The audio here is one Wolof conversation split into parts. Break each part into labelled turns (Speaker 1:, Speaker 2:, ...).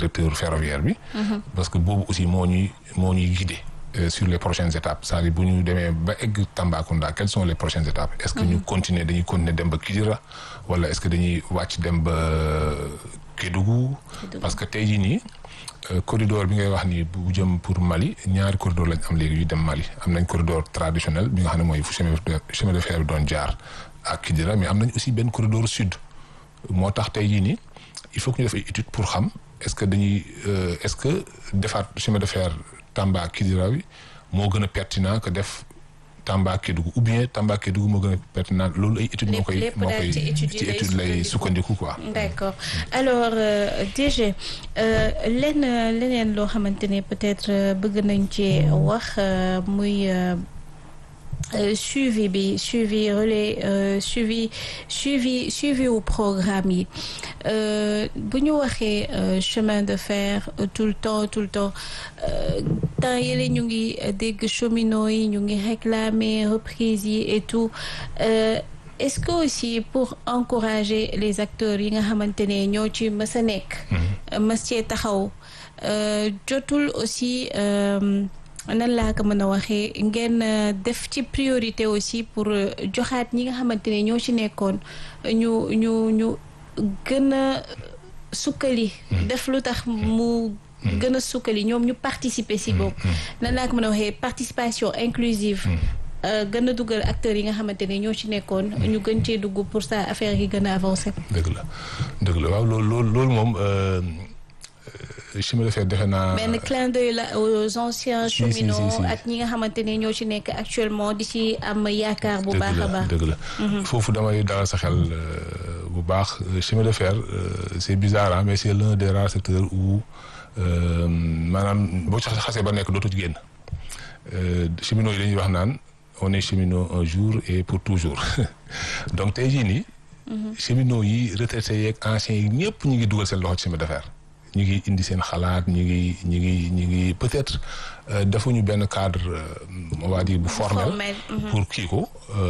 Speaker 1: directeur ferroviaire bi. parce que boobu aussi moo ñuy guider sur les prochaines étapes c'est-à-dire bu ñu demee ba egg Tambacounda quelles sont les prochaines étapes. est-ce que dañuy continuer dem ba Kidira wala est-ce que dañuy wàcc dem ba Kédougou. parce que tey jii nii corridor bi ngay wax ni bu jëm pour Mali ñaari corridor lañ am léegi yu dem Mali am nañ corridor traditionnel bi nga xam ne mooy fu chemin de fer bi doon jaar ak Kidira mais am nañ aussi benn corridor sud moo tax tey jii nii il faut que ñu def ay études pour xam est-ce que defaat chemin de fer Tamba Kidira bi moo gën a pertinent que def Tamba Kédougou ou bien Tamba Kédougou moo gën a pertinent loolu ay études moo koy ci étude lay sukkandiku quoi.
Speaker 2: d'accord alors DG leneen loo xamante ne peut-être bëgg nañ ci wax muy suivi relais suivi wu programme yi bu ñu waxee chemin de fer tout le temps temps yële ñu ngi dégg cheminots yi ñu ngi réclamer reprise yi et tout est-ce que aussi pour encourager les acteurs yi nga xamante ne ñoo ci mës a nekk mës cee taxaw jotul aussi nan laa ko mën a waxee ngeen def ci priorité aussi pour joxaat ñi nga xamante ne ñoo ci nekkoon ñu gën a sukkali def lu tax mu gën a sukkali ñoom ñu participer si boobu nan laa ko mën a waxee participation inclusive gën a dugal acteurs yi nga xamante ne ñoo ci nekkoon ñu gën cee dugg pour ça affaire yi gën a avancer.
Speaker 1: dëgg la waaw loolu moom chemin de fer defe naa.
Speaker 2: benn clin d'œil la aux anciens cheminots ak ñi nga xamante ne ñoo ci nekk actuellement di ci am yaakaar bu baax a baax.
Speaker 1: dëgg la foofu damay dalal sa xel bu baax chemin de fer c'est bizarre mais c'est l'un des rares secteurs où maanaam boo ci xasee ba nekk dootu ci génn cheminots yi dañuy wax naan on est cheminot un jour et pour toujours donc tey jii nii. cheminots yi retraités yeeg anciens yi ñëpp ñu ngi dugal seen loxo ci chemin de fer. ñu ngi indi seen xalaat ñu ngi peut-être defuñu benn cadre on va dire bu formel pour kii ko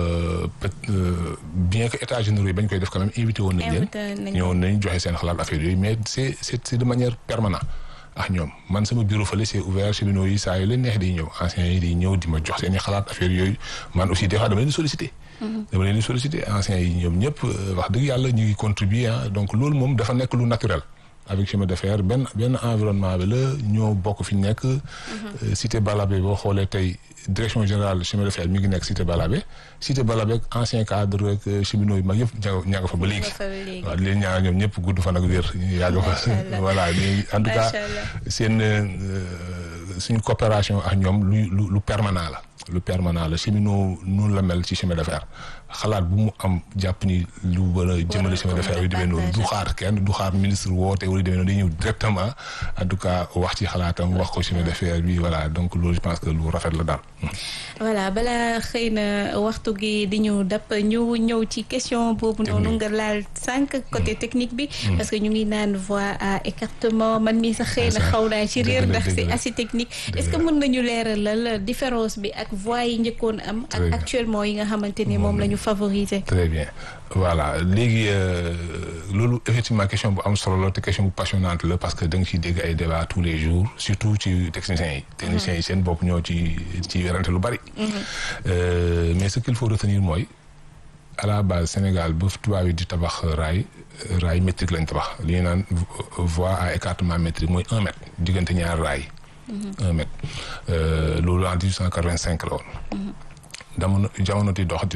Speaker 1: bien que états généraux yi bañ koy def quand même invité woon nañ leen ñëwoon nañ joxe seen xalaat affaire yooyu mais c'est de manière permanente ak ñoom man sama bureau fële c'est ouvert cheminots yi saa yu leen neex di ñëw anciens yi di ñëw di ma jox seen i xalaat affaire yooyu man aussi des fois dama leen di solliciter anciens yi ñoom ñëpp wax dëgg yàlla ñu ngi contribuer donc loolu moom dafa nekk lu naturel avec chemin de fer benn environnement bi la ñoo bokk fi nekk. cité Balabé boo xoolee tey direction générale chemin de fer mi ngi nekk cité Balabé ancien cadre ak cheminots yi mag yëpp ña nga fa ba léegi. waaw di leen ñaanal ñoom ñëpp gudd fan ak wér yàgg fa. voilà mais en tout cas seen suñu coopération ak ñoom lu permanent la. lu permanent la cheminot noonu la mel ci chemin de fer xalaat bu mu am jàpp ni lu war a jëmale chemin de fer yu demee noonu du xaar kenn du xaar ministre woote wala demee noonu day ñëw directement en tout cas wax ci xalaatam wax ko chemin de fer bi voilà donc loolu je pense que lu rafet la daal.
Speaker 2: voilà balaa xëy na waxtu gi di ñu dab ñu ñëw ci question boobu noonu nga laal sànq côté technique bi. parce que ñu ngi naan voie à écartement man mii sax xëy na xaw naa ci réer ndax c'est assez technique est-ce que mën nañu leeralal différence bi ak voies yi njëkkoon am ak actuellement yi nga xamante ni moom la ñu favoriser.
Speaker 1: très bien voilà léegi loolu effectivement question bu am solo la te question bu passionnante la parce que da nga ciy dégg ay débats tous les jours surtout ci techniciens yi seen bopp ñoo ci werante lu bari. mais ce qu'il faut retenir mooy à la base Sénégal ba tubaab yi di tabax raay métrique lañ tabax li ñu naan voie à écartement métrique mooy 1 mètre diggante ñaar raay. 1 mètre loolu en 1885 la woon. jamono di dox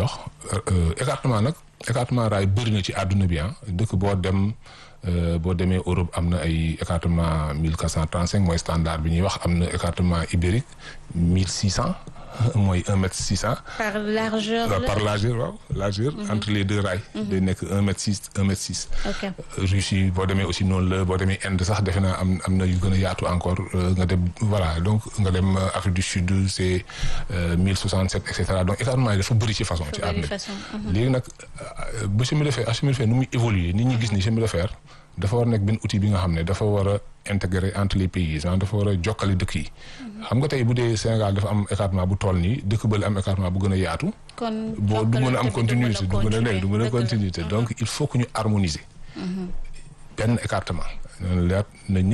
Speaker 1: écartement raay bëri na ci àdduna bi dëkk boo demee Europe am na ay écartement 1435 mooy standard bi ñuy wax am na écartement ibérique 1600 mooy 1 mètre 600.
Speaker 2: par largeur
Speaker 1: waaw largeur. entre les deux rails. day nekk 1 mètre 6.
Speaker 2: ok
Speaker 1: Russie boo demee aussi noonu la boo demee Inde sax defe naa am na yu gën a yaatu encore nga dem voilà donc nga dem Afrique du Sud c'est 1067 et cetera donc écartement yi dafa bëri ci façon. ci àdduna bi léegi nag ba chemin de fer nu muy évoluer nit ñi gis ni chemin de fer dafa war a nekk benn outil bi nga xam ne dafa war a intégrer entre les pays dafa war a jokkale dëkk yi. xam nga tey bu dee Sénégal dafa am écartement bu toll nii dëkk bële am écartement bu gën a yaatu.
Speaker 2: kon
Speaker 1: boo du mën a am continuité du mën a continuité donc il faut que ñu harmoniser. benn écartement.